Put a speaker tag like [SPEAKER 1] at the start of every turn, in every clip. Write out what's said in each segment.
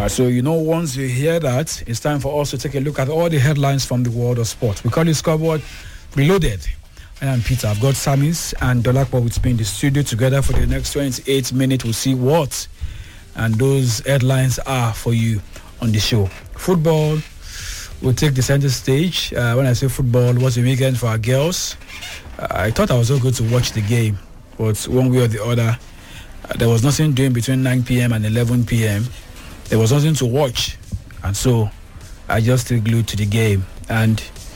[SPEAKER 1] So once you hear that, it's time for us to take a look at all the headlines from the world of sport. We call it Scoreboard Reloaded. I am Peter. I've got Samis and Dolapo with me in the studio together for the next 28 minutes. We'll see what and those headlines are for you on the show. Football will take the center stage. When I say football, it was a weekend for our girls. I thought I was so good to watch the game, but one way or the other, there was nothing doing between 9 p.m. and 11 p.m. There was nothing to watch, and so I just stayed glued to the game. And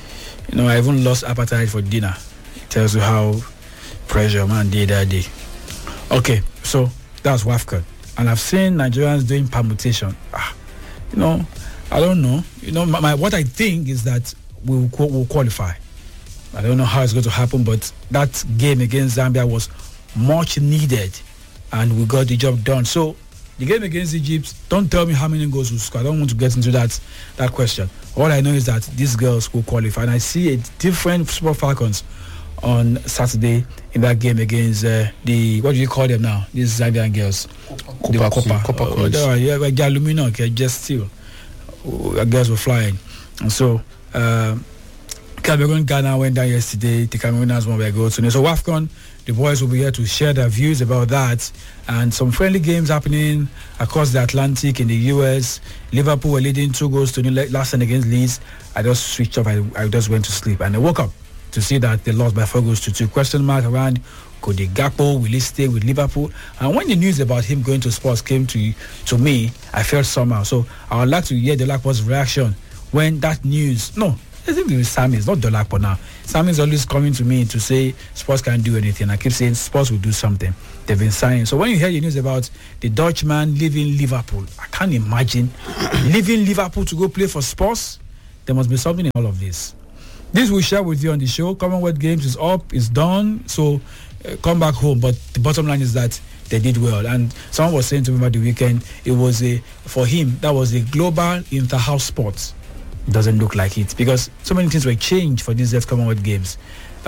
[SPEAKER 1] I even lost appetite for dinner. It tells you how pressure man did that day. Okay, so that's WAFCON, and I've seen Nigerians doing permutation. I don't know. What I think is that we'll qualify. I don't know how it's going to happen, but that game against Zambia was much needed, and we got the job done. So the game against Egypt, don't tell me how many goals we'll score. I don't want to get into that question. All I know is that these girls will qualify, and I see a different Super Falcons on Saturday in that game against the, what do you call them now? These Zambian girls. Copa. They are Lumino, just still. Girls were flying. And so Cameroon, Ghana went down yesterday. The Camerooners won by goals. So WAFCON, the boys will be here to share their views about that, and some friendly games happening across the Atlantic in the US. Liverpool were leading 2-0 last night against Leeds. I just switched off. I just went to sleep, and I woke up to see that they lost by 4-2. Question mark around Cody Gakpo. Will he stay with Liverpool? And when the news about him going to Spurs came to me, I felt somehow. So I would like to hear Dolapo's reaction when that news. No, I think it was Sammy. It's not Dolapo now. Sammy is always coming to me to say Spurs can't do anything. I keep saying Spurs will do something. They've been signing. So when you hear the news about the Dutchman leaving Liverpool, I can't imagine leaving Liverpool to go play for Spurs. There must be something in all of this. This we'll share with you on the show. Commonwealth Games is up, it's done. So come back home. But the bottom line is that they did well. And someone was saying to me about the weekend, it was for him, that was a global inter-house sport. Doesn't look like it, because so many things were changed for these Commonwealth Games.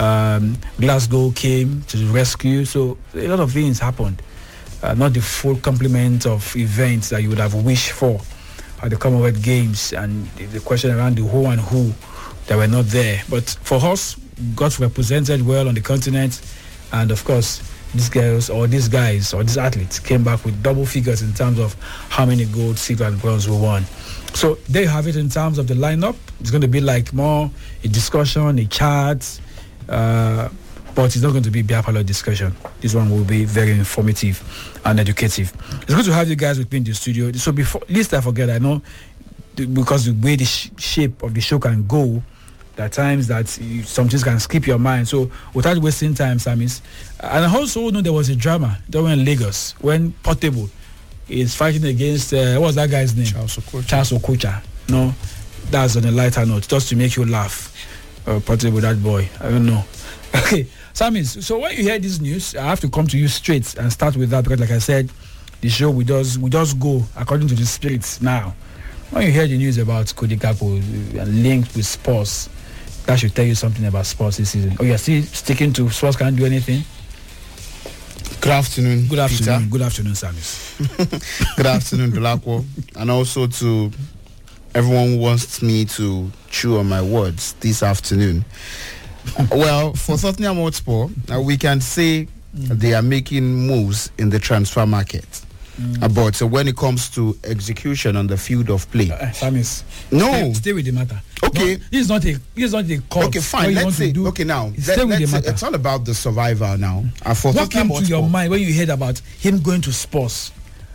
[SPEAKER 1] Glasgow came to the rescue, so a lot of things happened. Not the full complement of events that you would have wished for at the Commonwealth Games, and the question around the who and who that were not there. But for us, got represented well on the continent, and of course, these girls or these guys or these athletes came back with double figures in terms of how many gold, silver, and bronze we won. So they have it in terms of the lineup. It's going to be like more a discussion, a chat, but it's not going to be Biapalo discussion. This one will be very informative and educative. It's good to have you guys with me in the studio. So before, least I forget, I know because the way the shape of the show can go, there are times that some things can skip your mind. So without wasting time, Samis. And I also know there was a drama in Lagos when Portable is fighting against, what was that guy's name? Charles Okocha. No, that's on a lighter note, just to make you laugh. Portable, that boy. I don't know. Okay, Samis, so when you hear this news, I have to come to you straight and start with that, because like I said, the show we just go according to the spirits now. When you hear the news about Cody Gakpo linked with Spurs, that should tell you something about Spurs this season. Oh, you're still sticking to Spurs can't do anything?
[SPEAKER 2] Good afternoon, Peter.
[SPEAKER 1] Good afternoon, Samis.
[SPEAKER 2] Good afternoon, Dolapo. And also to everyone who wants me to chew on my words this afternoon. Well, for Tottenham Hotspur, we can say they are making moves in the transfer market. But when it comes to execution on the field of play,
[SPEAKER 1] Samis,
[SPEAKER 2] no,
[SPEAKER 1] stay with the matter.
[SPEAKER 2] Okay,
[SPEAKER 1] no, this is not a call.
[SPEAKER 2] Okay, fine. Let's say. Okay, now it's all about the survival now.
[SPEAKER 1] What came to your mind when you heard about him going to Spurs?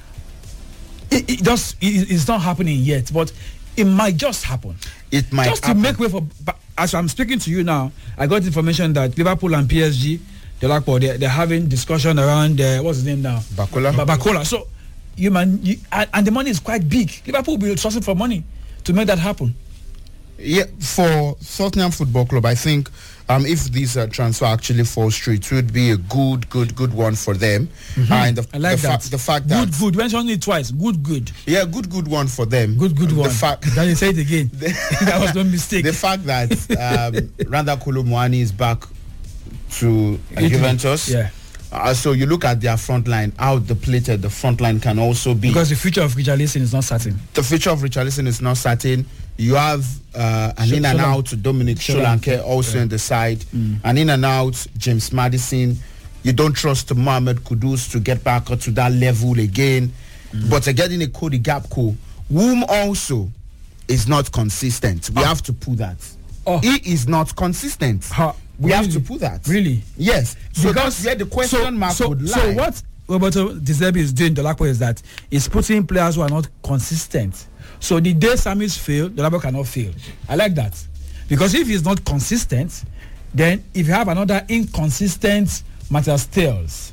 [SPEAKER 1] It's not happening yet, but it might just happen.
[SPEAKER 2] It might
[SPEAKER 1] just
[SPEAKER 2] happen.
[SPEAKER 1] To make way for. As I'm speaking to you now, I got information that Liverpool and PSG, they're having discussion around what's his name now? Bakola. So and the money is quite big. Liverpool will be sourcing for money to make that happen.
[SPEAKER 2] Yeah, for Tottenham Football Club, I think if this transfer actually falls through, it would be a good one for them. And
[SPEAKER 1] I like
[SPEAKER 2] the fact that
[SPEAKER 1] good mention it twice. Good.
[SPEAKER 2] Yeah, good one for them.
[SPEAKER 1] Good one.
[SPEAKER 2] The fact
[SPEAKER 1] that you say it again. That was no mistake.
[SPEAKER 2] The fact that Randa Kolo Muani is back to Juventus.
[SPEAKER 1] Yeah.
[SPEAKER 2] So you look at their front line, how depleted the front line can also be.
[SPEAKER 1] Because the future of Richarlison is not certain.
[SPEAKER 2] The future of Richarlison is not certain. You have an in and out Dominic Solanke also in the side. An in and out James Maddison. You don't trust Mohamed Kudus to get back up to that level again. But getting a Cody Gakpo, whom also is not consistent. We have to put that. He is not consistent. We have to put that.
[SPEAKER 1] Really?
[SPEAKER 2] Yes. So because where the question mark would lie.
[SPEAKER 1] So what Roberto De Zerbi is doing, Dolapo, is that he's putting players who are not consistent. So the day Samis fail, Dolapo cannot fail. I like that. Because if he's not consistent, then if you have another inconsistent Matthias Telles.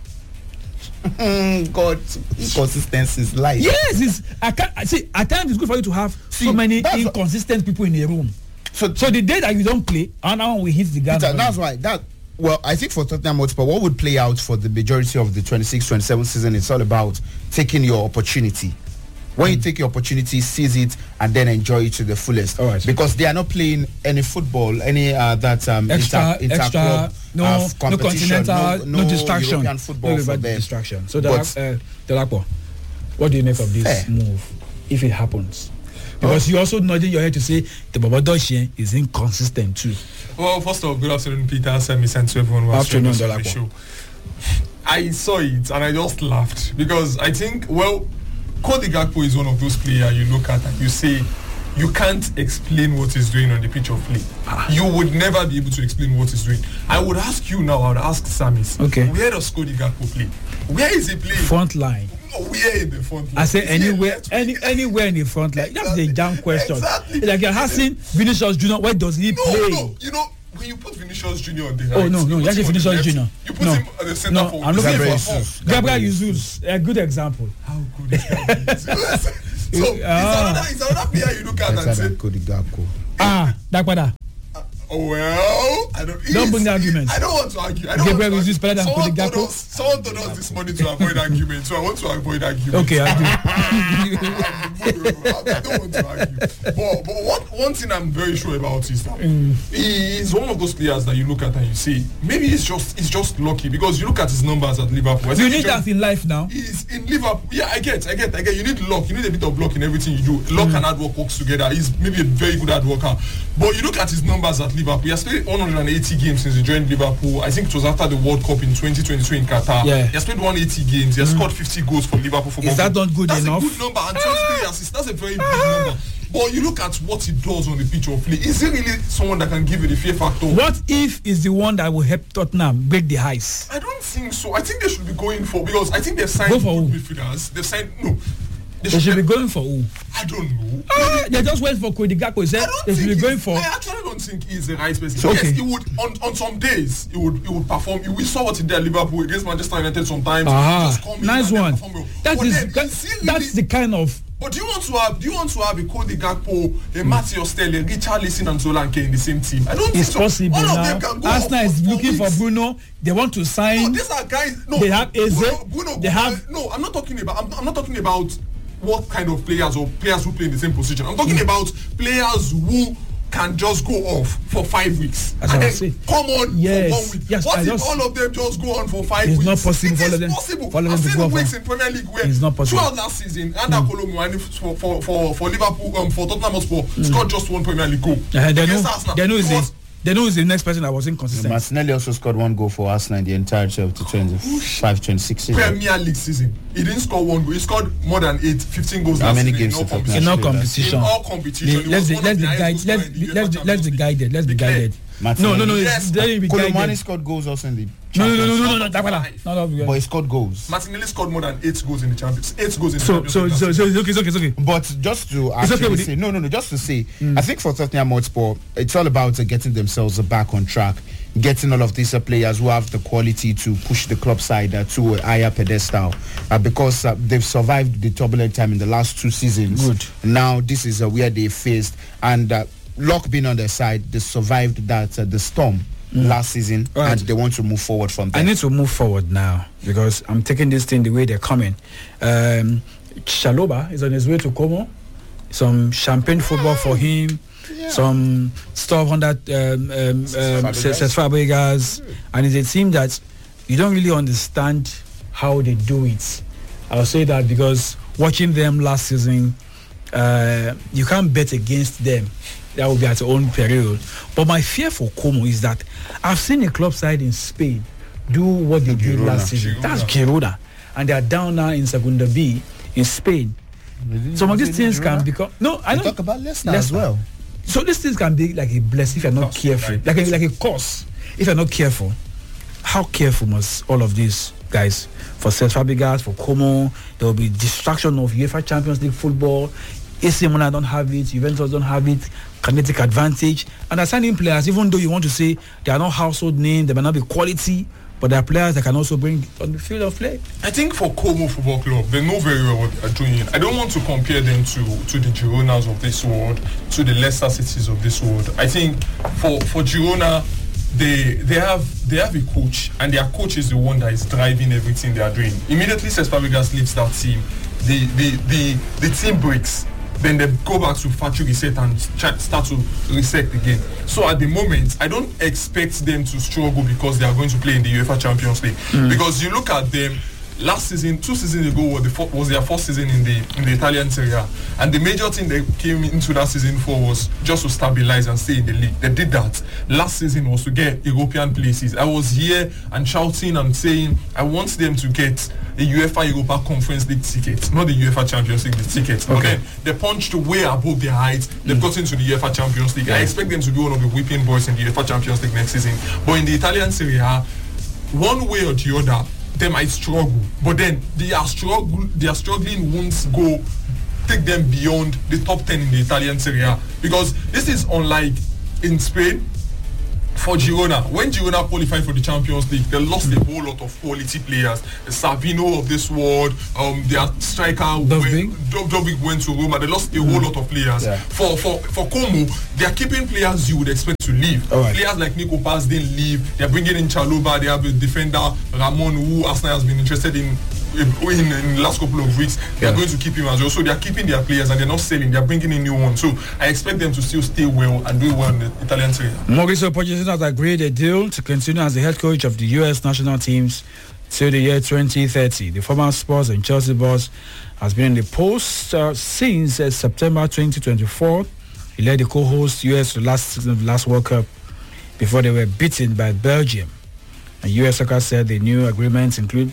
[SPEAKER 2] God, inconsistency is life.
[SPEAKER 1] Yes, at times it's good for you to have so many inconsistent people in a room. So the day that you don't play, and now we hit the ground.
[SPEAKER 2] That's why I think for Tottenham Hotspur, what would play out for the majority of the 26-27 season, it's all about taking your opportunity. When you take your opportunity, seize it, and then enjoy it to the fullest.
[SPEAKER 1] All right.
[SPEAKER 2] Because they are not playing any football, any
[SPEAKER 1] extra, no continental, no distraction,
[SPEAKER 2] European football for them.
[SPEAKER 1] Distraction. So Dolapo, what do you make of this move if it happens? Because you also nodding your head to say the Babadoshian is inconsistent too.
[SPEAKER 3] Well, first of all, good afternoon, Peter. Send me to everyone who has joined us on the show. I saw it and I just laughed because I think, Cody Gakpo is one of those players you look at and you say you can't explain what he's doing on the pitch of play. You would never be able to explain what he's doing. I would ask you now, I would ask Samis, where does Cody Gakpo play? Where is he playing?
[SPEAKER 1] Front line.
[SPEAKER 3] Where in the front line?
[SPEAKER 1] I say anywhere in the front line. That's the damn question. Exactly. Like you're asking Vinicius Junior, where does he play?
[SPEAKER 3] No, you know, when you put Vinicius Junior on the right,
[SPEAKER 1] you actually Vinicius Junior.
[SPEAKER 3] You put him on the center for.
[SPEAKER 1] I'm looking for Gabriel Jesus, a good example.
[SPEAKER 3] How good is Gabriel Jesus? So it's another player you look at and say
[SPEAKER 2] Cody Gakpo.
[SPEAKER 1] Dakpada.
[SPEAKER 3] I
[SPEAKER 1] don't bring the argument.
[SPEAKER 3] I don't want to argue.
[SPEAKER 1] Gabriel is better than Cody Gakpo.
[SPEAKER 3] Someone told us this morning to avoid argument, so I want to avoid argument.
[SPEAKER 1] Okay, I do.
[SPEAKER 3] I don't want to argue. But one thing I'm very sure about is that he is one of those players that you look at and you say maybe he's just lucky because you look at his numbers at Liverpool.
[SPEAKER 1] You need that in life now.
[SPEAKER 3] He's in Liverpool. Yeah, I get. You need luck. You need a bit of luck in everything you do. Luck and hard work works together. He's maybe a very good hard worker. But you look at his numbers at Liverpool. He has played 180 games since he joined Liverpool. I think it was after the World Cup in 2022 in Qatar.
[SPEAKER 1] Yeah.
[SPEAKER 3] He has played 180 games. He has scored 50 goals for Liverpool football.
[SPEAKER 1] Is that not good enough?
[SPEAKER 3] That's a good number. And 23 assists. That's a very big number. But you look at what he does on the pitch of play. Is he really someone that can give you the fear factor?
[SPEAKER 1] What if is the one that will help Tottenham break the ice?
[SPEAKER 3] I don't think so. I think they should be going for, because I think they've signed midfielders. They've signed
[SPEAKER 1] They should be going for who?
[SPEAKER 3] I don't know.
[SPEAKER 1] They just went for Cody Gakpo. They should be going for.
[SPEAKER 3] I actually don't think he's the right person. So, yes, he would on some days he would perform. We saw what he did at Liverpool against Manchester United sometimes.
[SPEAKER 1] Nice one. That's the kind of.
[SPEAKER 3] But do you want to have a Cody Gakpo, a Matthias Telles, a Richarlison and Solanke in the same team? I don't think so.
[SPEAKER 1] It's possible now. Arsenal is looking for Bruno. They want to sign.
[SPEAKER 3] No, these are guys. No,
[SPEAKER 1] they have Eze.
[SPEAKER 3] Bruno,
[SPEAKER 1] they have.
[SPEAKER 3] No, I'm not talking about what kind of players or players who play in the same position. I'm talking about players who can just go off for 5 weeks and then come on for 1 week.
[SPEAKER 1] Yes,
[SPEAKER 3] what if all of them just go on for 5 weeks?
[SPEAKER 1] It's not possible.
[SPEAKER 3] It is possible. I've seen weeks in Premier League where
[SPEAKER 1] it's not possible.
[SPEAKER 3] Throughout last season, Ander Kolo-Muani for Liverpool, for Tottenham Hotspur, scored just 1 Premier League goal.
[SPEAKER 1] They know it's the next person that was inconsistent.
[SPEAKER 2] Martinelli also scored 1 goal for Arsenal in the entirety of the 25-26 season.
[SPEAKER 3] Premier League season. He didn't score 1 goal. He scored more than 15 goals.
[SPEAKER 2] How many games
[SPEAKER 1] in all competition?
[SPEAKER 3] In all competition.
[SPEAKER 1] Let's be guided. Let's be guided. No.
[SPEAKER 2] Kolo-Muani scored goals also in the
[SPEAKER 1] No.
[SPEAKER 2] But he scored goals.
[SPEAKER 3] Martinelli scored more than 8 goals in the Champions. 8 goals in the
[SPEAKER 1] Champions. So it's okay.
[SPEAKER 2] But just to actually say, just to say, I think for Tottenham Hotspur, it's all about getting themselves back on track, getting all of these players who have the quality to push the club side to a higher pedestal, because they've survived the turbulent time in the last 2 seasons.
[SPEAKER 1] Good.
[SPEAKER 2] Now this is where they faced, and luck being on their side, they survived the storm last season, and they want to move forward from there.
[SPEAKER 1] I need to move forward now because I'm taking this thing the way they're coming. Chalobah is on his way to Como. Some champagne football for him. Some stuff on that Cesc Fabregas, and it's a team that you don't really understand how they do it. I'll say that because watching them last season, you can't bet against them. That will be at your own period. But my fear for Como is that I've seen a club side in Spain do what they did last season. That's Girona. And they are down now in Segunda B in Spain. Some of these things can become... No, I don't...
[SPEAKER 2] talk about Leicester as well.
[SPEAKER 1] So these things can be like a blessing if you're not careful. Like a curse if you're not careful. How careful must all of these guys? For Cesc Fabregas, for Como, there will be distraction of UEFA Champions League football. AC Milan don't have it, Juventus don't have it, kinetic advantage. And they're signing players, even though you want to say they are not household names, they may not be quality, but they are players that can also bring on the field of play.
[SPEAKER 3] I think for Como Football Club, they know very well what they're doing. I don't want to compare them to the Gironas of this world, to the Leicester Cities of this world. I think for Girona, they have a coach, and their coach is the one that is driving everything they are doing. Immediately Cesc Fabregas leaves that team, the team breaks. Then they go back to factory reset and start to reset again. So at the moment, I don't expect them to struggle because they are going to play in the UEFA Champions League. Because you look at them, last season, 2 seasons ago was their first season in the Italian Serie A, and the major thing they came into that season for was just to stabilize and stay in the league. They did that. Last season was to get European places. I was here and shouting and saying I want them to get a UEFA Europa Conference League ticket, not the UEFA Champions League ticket. Okay. But then they punched way above their height. They've got into the UEFA Champions League. I expect them to be one of the whipping boys in the UEFA Champions League next season. But in the Italian Serie A, one way or the other, they might struggle, but then their struggling won't go take them beyond the top 10 in the Italian Serie A, because this is unlike in Spain. For Girona, when Girona qualified for the Champions League, they lost a whole lot of quality players. The Savino of this world, their striker Dovbyk went to Roma. They lost a whole lot of players. Yeah. For Como, they are keeping players you would expect to leave. Right. Players like Nico Paz didn't leave. They are bringing in Chalobah. They have a defender Ramon, who Arsenal has been interested in the last couple of weeks. They are going to keep him as well. So they are keeping their players and they're not selling. They are bringing in new ones. So I expect them to still stay well and do well in the Italian Serie A.
[SPEAKER 1] Mauricio Pochettino has agreed a deal to continue as the head coach of the US national teams till the year 2030. The former Spurs and Chelsea boss has been in the post since September 2024. He led the co-host US to last World Cup before they were beaten by Belgium. And US Soccer said the new agreements include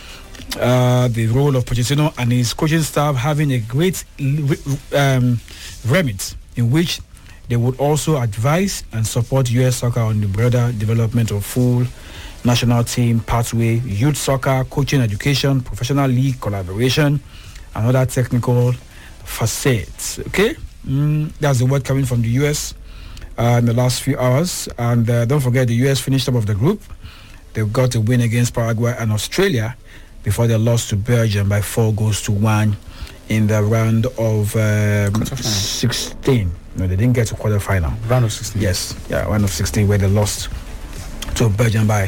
[SPEAKER 1] the role of Pochettino and his coaching staff having a great remit in which they would also advise and support US Soccer on the broader development of full national team pathway, youth soccer, coaching, education, professional league collaboration, and other technical facets. Okay, that's the word coming from the US in the last few hours. And don't forget, the US finished top of the group. They got a win against Paraguay and Australia before they lost to Belgium by 4-1 in the round of 16. No, they didn't get to quarterfinal.
[SPEAKER 2] Round of 16.
[SPEAKER 1] Yes, yeah, round of 16 where they lost to Belgium by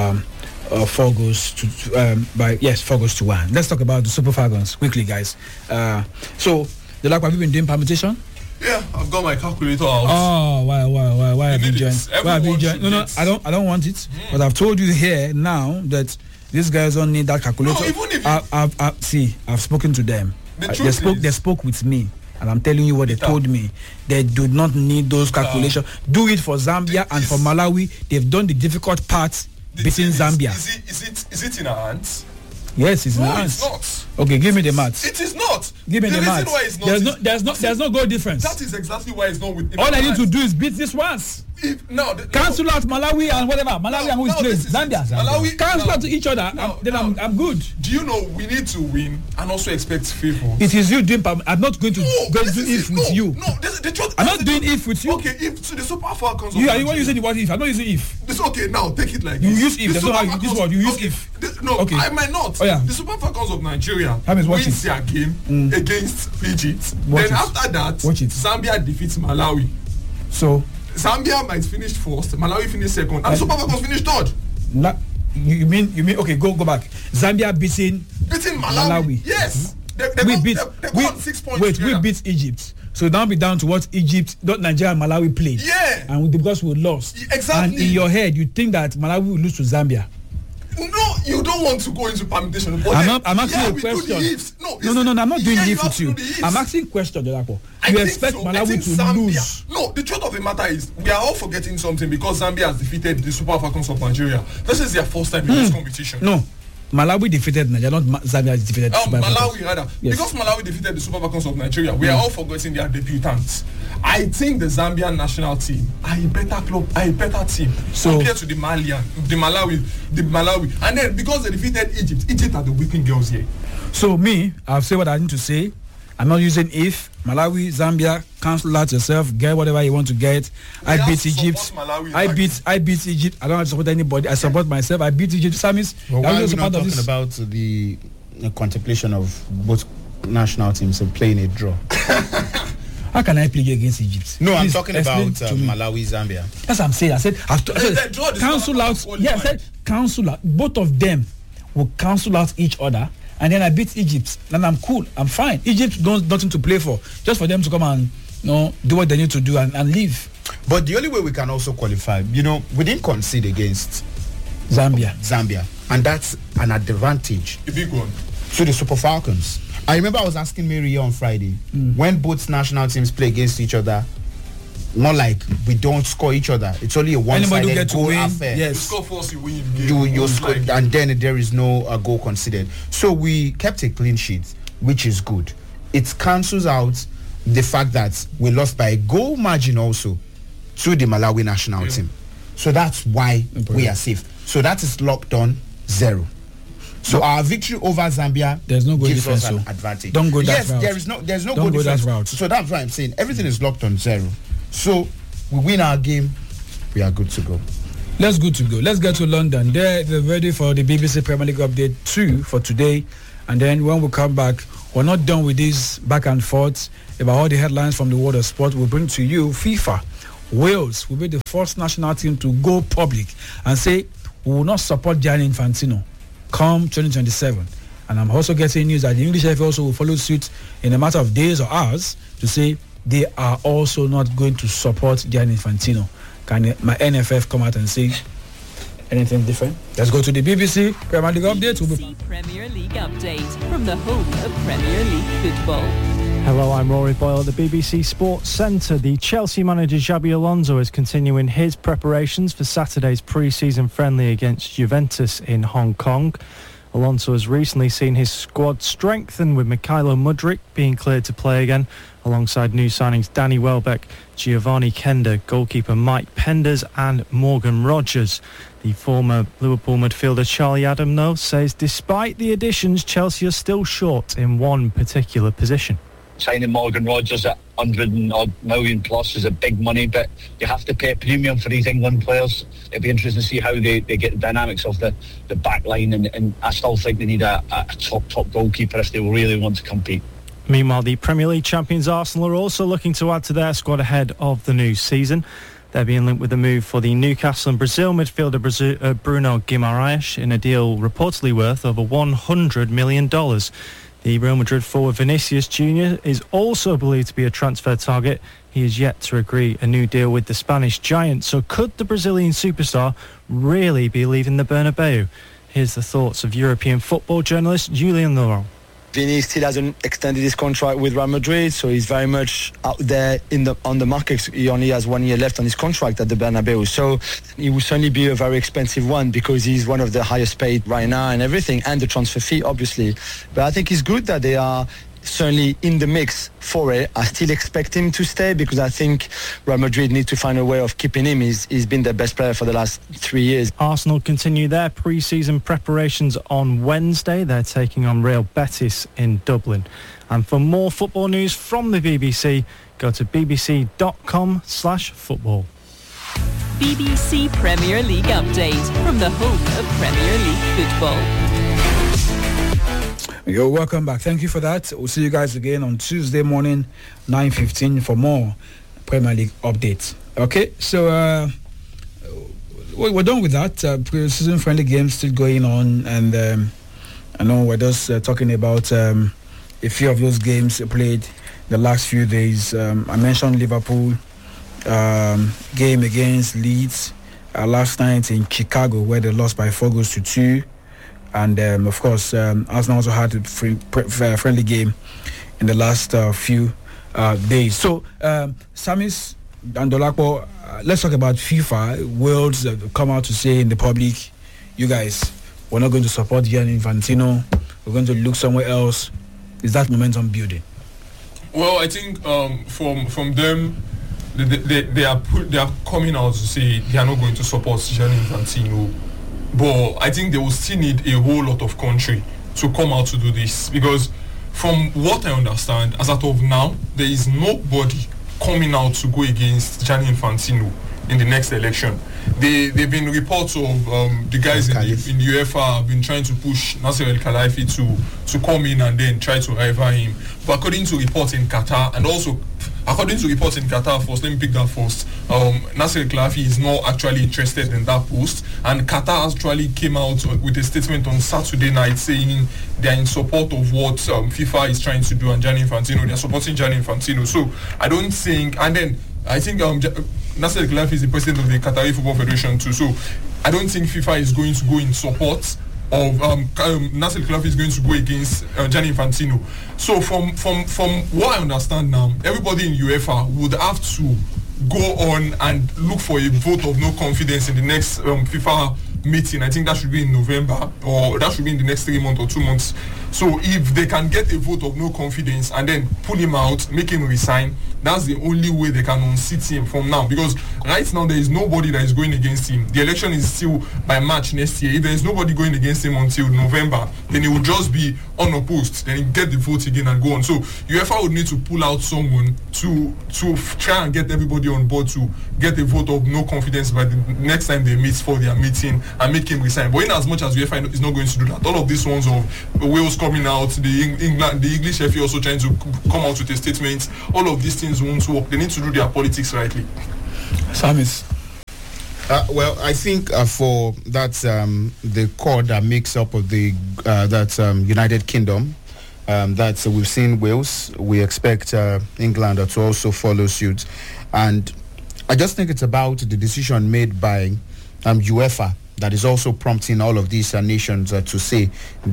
[SPEAKER 1] 4-1. Let's talk about the Super Falcons quickly, guys. So, have you been doing permutation?
[SPEAKER 3] Yeah, I've got my calculator out.
[SPEAKER 1] Oh, why have you joined? No, I don't want it. But I've told you here now that these guys don't need that calculator.
[SPEAKER 3] No, even if
[SPEAKER 1] I've spoken to them. They spoke with me, and I'm telling you what they told me. They do not need those calculations. Do it for Zambia and for Malawi. They've done the difficult part beating Zambia.
[SPEAKER 3] Is it in our hands?
[SPEAKER 1] Yes, it's in our hands.
[SPEAKER 3] No, it's not.
[SPEAKER 1] Okay, give me the maths.
[SPEAKER 3] It is not.
[SPEAKER 1] Give me the maths.
[SPEAKER 3] Why it's not
[SPEAKER 1] there's no goal difference.
[SPEAKER 3] That is exactly why it's not with.
[SPEAKER 1] All I need to do is beat this once. Cancel out Malawi and whatever. Malawi and who is playing? Zambia. Malawi. Cancel out to each other. I'm good.
[SPEAKER 3] Do you know we need to win and also expect favor?
[SPEAKER 1] It is you doing. I'm not going to do if with you.
[SPEAKER 3] No, the truth.
[SPEAKER 1] I'm not doing if with you.
[SPEAKER 3] Okay, if so the Super Falcons.
[SPEAKER 1] You are using the word if. I'm not using if.
[SPEAKER 3] It's okay now. Take it like
[SPEAKER 1] you use if. That's not how this word. You use if.
[SPEAKER 3] Okay. I might not.
[SPEAKER 1] Oh yeah.
[SPEAKER 3] The Super Falcons of Nigeria wins their game against Egypt. Then after that, Zambia defeats Malawi.
[SPEAKER 1] So
[SPEAKER 3] Zambia might finish first, Malawi finish second, and Super Falcons finish third.
[SPEAKER 1] You mean okay, go back. Zambia beating Malawi.
[SPEAKER 3] Yes. They got 6 points.
[SPEAKER 1] Wait, we beat Egypt. So now be down to what Egypt, not Nigeria and Malawi played.
[SPEAKER 3] Yeah.
[SPEAKER 1] And because we lost.
[SPEAKER 3] Exactly.
[SPEAKER 1] And in your head you think that Malawi will lose to Zambia.
[SPEAKER 3] No, You don't want to go into permutation.
[SPEAKER 1] I'm asking you a question. No, I'm not doing if with you. I'm asking question, Dolapo. You expect Malawi to
[SPEAKER 3] Zambia
[SPEAKER 1] lose?
[SPEAKER 3] No, the truth of the matter is we are all forgetting something because Zambia has defeated the Super Falcons of Nigeria. This is their first time in this competition.
[SPEAKER 1] No. Malawi defeated Nigeria, not Zambia defeated the Super Falcons.
[SPEAKER 3] Malawi rather. Yes. Because Malawi defeated the Super Falcons of Nigeria, we are all forgetting their debutants. I think the Zambian national team are a better club, a better team compared to the Malawi. And then because they defeated Egypt are the weeping girls here.
[SPEAKER 1] So me, I'll say what I need to say. I'm not using if. Malawi, Zambia, cancel out yourself, get whatever you want to get. I beat Egypt. I beat Egypt. I don't have to support anybody. I support myself. I beat Egypt. Samis,
[SPEAKER 2] well, why are we not talking about the contemplation of both national teams and playing a draw?
[SPEAKER 1] How can I play against Egypt?
[SPEAKER 2] No, I'm talking about Malawi, Zambia.
[SPEAKER 1] That's what I'm saying. I said cancel out. Yeah, I said cancel out. Both of them will cancel out each other. And then I beat Egypt, and I'm cool. I'm fine. Egypt don't nothing to play for, just for them to come and do what they need to do and leave.
[SPEAKER 2] But the only way we can also qualify, we didn't concede against Zambia, and that's an advantage.
[SPEAKER 3] A big one
[SPEAKER 2] to the Super Falcons. I remember I was asking Mary on Friday when both national teams play against each other. Not like we don't score each other. It's only a one-sided goal affair.
[SPEAKER 1] Yes.
[SPEAKER 3] You score first, you win.
[SPEAKER 2] You score, and then there is no goal considered. So we kept a clean sheet, which is good. It cancels out the fact that we lost by a goal margin also to the Malawi national team. So that's why we are safe. So that is locked on 0. So our victory over Zambia gives us an advantage.
[SPEAKER 1] Don't go that route.
[SPEAKER 2] There's no goal difference. So that's why I'm saying everything is locked on 0. So we win our game, we are good to go.
[SPEAKER 1] Let's get to London. They're ready for the BBC Premier League update 2 for today. And then when we come back, we're not done with this back and forth about all the headlines from the world of sport. We'll bring to you FIFA. Wales will be the first national team to go public and say we will not support Gianni Infantino come 2027. And I'm also getting news that the English FA also will follow suit in a matter of days or hours to say they are also not going to support Gianni Infantino. Can my NFF come out and say anything different? Let's go to the BBC Premier League update.
[SPEAKER 4] BBC Premier League update from the home of Premier League football.
[SPEAKER 5] Hello, I'm Rory Boyle at the BBC Sports Centre. The Chelsea manager Xabi Alonso is continuing his preparations for Saturday's pre-season friendly against Juventus in Hong Kong. Alonso has recently seen his squad strengthen, with Mykhailo Mudryk being cleared to play again, alongside new signings Danny Welbeck, Giovanni Kender, goalkeeper Mike Penders and Morgan Rogers. The former Liverpool midfielder Charlie Adam, though, says despite the additions, Chelsea are still short in one particular position.
[SPEAKER 6] Signing Morgan Rogers at 100 million plus is a big money, but you have to pay a premium for these England players. It'll be interesting to see how they get the dynamics of the back line, and I still think they need a top goalkeeper if they really want to compete.
[SPEAKER 5] Meanwhile, the Premier League champions Arsenal are also looking to add to their squad ahead of the new season. They're being linked with the move for the Newcastle and Brazil midfielder Bruno Guimaraes in a deal reportedly worth over $100 million. The Real Madrid forward Vinicius Jr. is also believed to be a transfer target. He is yet to agree a new deal with the Spanish giant. So could the Brazilian superstar really be leaving the Bernabeu? Here's the thoughts of European football journalist Julian Laurent.
[SPEAKER 7] Vini still hasn't extended his contract with Real Madrid, so he's very much out there on the market. He only has 1 year left on his contract at the Bernabeu, so he will certainly be a very expensive one because he's one of the highest paid right now and everything, and the transfer fee, obviously. But I think it's good that they are certainly in the mix for it. I still expect him to stay because I think Real Madrid need to find a way of keeping him. He's been their best player for the last 3 years.
[SPEAKER 5] Arsenal continue their pre-season preparations on Wednesday. They're taking on Real Betis in Dublin. And for more football news from the BBC, go to bbc.com/football.
[SPEAKER 4] BBC Premier League update from the home of Premier League football.
[SPEAKER 1] You're welcome back. Thank you for that. We'll see you guys again on Tuesday morning, 9:15 for more Premier League updates. Okay, so we're done with that. Pre-season friendly games still going on, and I know we're just talking about a few of those games played the last few days. I mentioned Liverpool game against Leeds last night in Chicago, where they lost by 4-2. And of course, Arsenal also had a friendly game in the last few days. So, Samis and Dolapo, let's talk about FIFA. Wales come out to say in the public, you guys, we're not going to support Gianni Infantino. We're going to look somewhere else. Is that momentum building?
[SPEAKER 3] Well, I think from them, they are coming out to say they are not going to support Gianni Infantino. But I think they will still need a whole lot of country to come out to do this, because from what I understand, as of now, there is nobody coming out to go against Gianni Infantino in the next election. They've been reports of the guys in UEFA have been trying to push Nasser El-Khelaifi to come in and then try to rival him. But according to reports in Qatar, and also according to reports in Qatar first, let me pick that first, Nasser El-Khelaifi is not actually interested in that post, and Qatar actually came out with a statement on Saturday night saying they are in support of what FIFA is trying to do, and Gianni Infantino, they are supporting Gianni Infantino. So I don't think, and then I think Nasser El-Khelaifi is the president of the Qatari Football Federation too, so I don't think FIFA is going to go in support of Nasser El-Khelaifi is going to go against Gianni Infantino. So from what I understand now, everybody in UEFA would have to go on and look for a vote of no confidence in the next FIFA meeting. I think that should be in November, or that should be in the next 3 months or 2 months. So if they can get a vote of no confidence and then pull him out, make him resign, that's the only way they can unseat him from now. Because right now there is nobody that is going against him. The election is still by March next year. If there is nobody going against him until November, then he will just be unopposed. Then he get the vote again and go on. So UEFA would need to pull out someone to try and get everybody on board to get a vote of no confidence by the next time they meet for their meeting and make him resign. But in as much as UEFA is not going to do that, all of these ones of Wales coming out, the English FA also trying to come out with a statement, all of these things won't work. They need to do their politics rightly.
[SPEAKER 1] Samis.
[SPEAKER 2] Well, I think for that the core that makes up of the United Kingdom, that we've seen Wales, we expect England to also follow suit, and I just think it's about the decision made by UEFA that is also prompting all of these nations to say,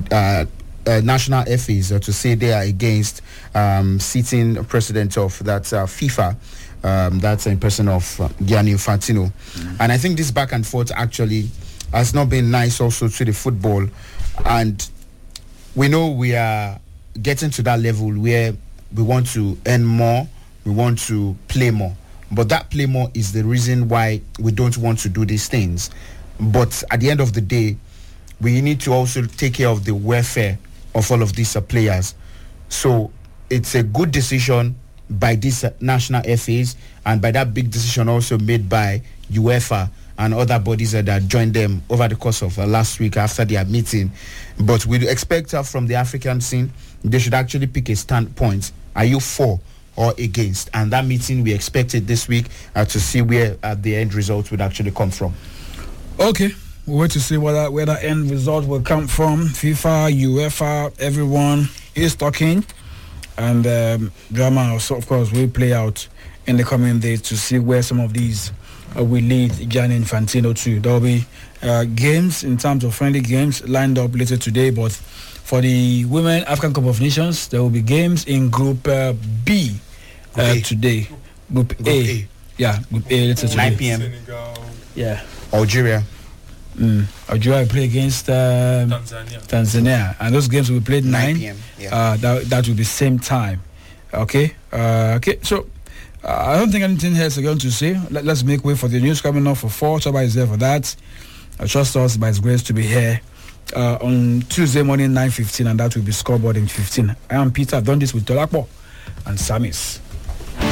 [SPEAKER 2] national FAs to say they are against sitting president of that FIFA, that's in person of Gianni Infantino. And I think this back and forth actually has not been nice also to the football. And we know we are getting to that level where we want to earn more, we want to play more. But that play more is the reason why we don't want to do these things. But at the end of the day, we need to also take care of the welfare of all of these players. So it's a good decision by these national FAs, and by that big decision also made by UEFA and other bodies that joined them over the course of last week after their meeting. But we expect from the African scene, they should actually pick a standpoint. Are you for or against? And that meeting we expected this week to see where the end result would actually come from. Okay.
[SPEAKER 1] We'll wait to see where that end result will come from. FIFA, UEFA, everyone is talking. And drama also, of course, will play out in the coming days to see where some of these will lead Gianni Infantino to. There will be games in terms of friendly games lined up later today. But for the Women African Cup of Nations, there will be games in Group B today. Group A. Yeah, Group A later today.
[SPEAKER 2] 9 p.m.
[SPEAKER 3] Senegal.
[SPEAKER 1] Yeah.
[SPEAKER 2] Algeria.
[SPEAKER 1] Algeria will play against Tanzania, and those games will be played 9
[SPEAKER 2] p.m. Yeah.
[SPEAKER 1] That will be same time. Okay. So I don't think anything else is going to say. Let's make way for the news coming up for 4. Chaba is there for that. I trust us by His grace to be here on Tuesday morning 9:15, and that will be scoreboard in 15. I am Peter. I've done this with Dolapo and Samis.